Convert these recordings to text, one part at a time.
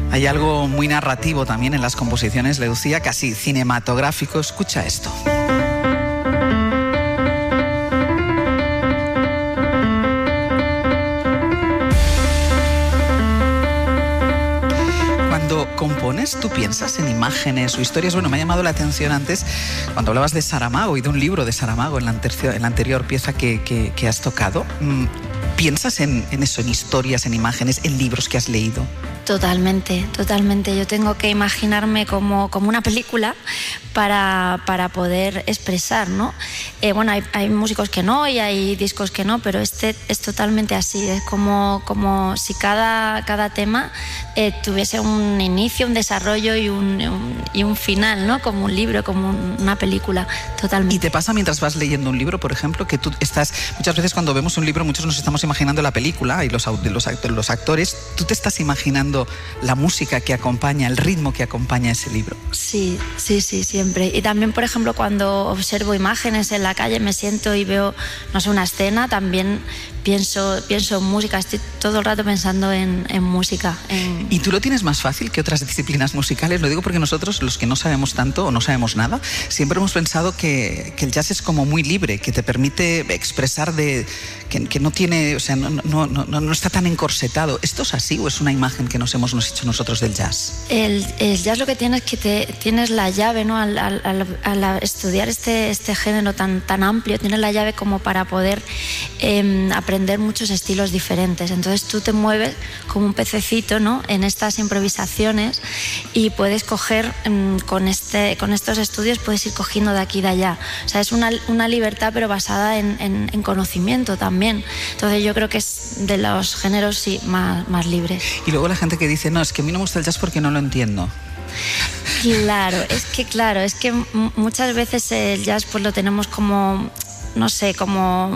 Hay algo muy narrativo también en las composiciones de Lucía, casi cinematográfico. Escucha esto. Cuando compones, ¿tú piensas en imágenes o historias? Bueno, me ha llamado la atención antes cuando hablabas de Saramago y de un libro de Saramago en la anterior pieza que has tocado. ¿Piensas en eso, en historias, en imágenes, en libros que has leído? Totalmente, totalmente. Yo tengo que imaginarme como una película para poder expresar, ¿no? Bueno, hay músicos que no y hay discos que no, pero este es totalmente así. Es como si cada tema tuviese un inicio, un desarrollo y un final, ¿no? Como un libro, como una película, totalmente. ¿Y te pasa mientras vas leyendo un libro, por ejemplo, que tú estás... Muchas veces cuando vemos un libro, muchos nos estamos imaginando la película y los actores, tú te estás imaginando la música que acompaña, el ritmo que acompaña ese libro? Sí, siempre. Y también, por ejemplo, cuando observo imágenes en la calle, me siento y veo, no sé, una escena, también pienso en música, estoy todo el rato pensando en música. ¿Y tú lo tienes más fácil que otras disciplinas musicales? Lo digo porque nosotros, los que no sabemos tanto o no sabemos nada, siempre hemos pensado que el jazz es como muy libre, que te permite expresar que no tiene, o sea, no está tan encorsetado. ¿Esto es así o es una imagen que nos hemos hecho nosotros del jazz? El jazz lo que tiene es que tienes la llave, ¿no? Al estudiar este género tan amplio, tienes la llave como para poder aprender muchos estilos diferentes. Entonces tú te mueves como un pececito, ¿no? En estas improvisaciones y puedes coger con estos estudios, puedes ir cogiendo de aquí y de allá. O sea, es una libertad pero basada en conocimiento también. Entonces yo creo que es de los géneros sí, más libres. Y luego la gente que dice, no, es que a mí no me gusta el jazz porque no lo entiendo. Claro, es que muchas veces el jazz pues lo tenemos como, no sé, como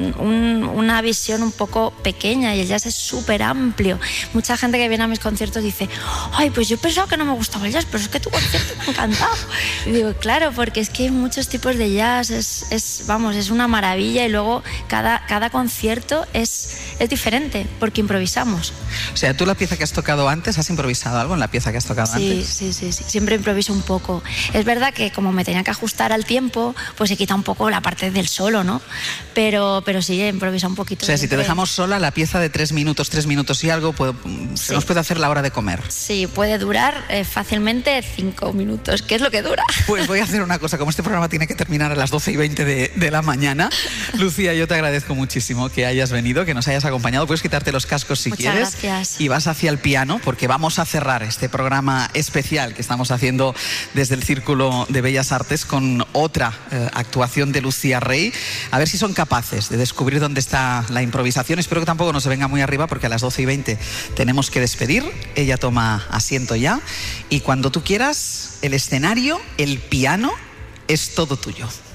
una visión un poco pequeña y el jazz es súper amplio. Mucha gente que viene a mis conciertos dice, ay, pues yo pensaba que no me gustaba el jazz, pero es que tu concierto me ha encantado. Y digo, claro, porque es que hay muchos tipos de jazz, es una maravilla y luego cada concierto es diferente porque improvisamos. O sea, tú la pieza que has tocado antes, ¿has improvisado algo en la pieza que has tocado antes? Sí, siempre improviso un poco. Es verdad que como me tenía que ajustar al tiempo, pues se quita un poco la parte del solo, ¿no? Pero sí, improvisa un poquito. O sea, si te dejamos sola, la pieza de 3 minutos y algo, se nos puede hacer la hora de comer. Sí, puede durar fácilmente 5 minutos, que es lo que dura. Pues voy a hacer una cosa, como este programa tiene que terminar a las 12:20 de la mañana, Lucía, yo te agradezco muchísimo que hayas venido, que nos hayas acompañado. Puedes quitarte los cascos si quieres. Muchas gracias. Y vas hacia el piano, porque vamos a cerrar este programa especial que estamos haciendo desde el Círculo de Bellas Artes con otra actuación de Lucía Rey. A ver si son capaces de descubrir dónde está la improvisación. Espero que tampoco nos venga muy arriba porque a las 12:20 tenemos que despedir. Ella toma asiento ya y cuando tú quieras, el escenario, el piano, es todo tuyo.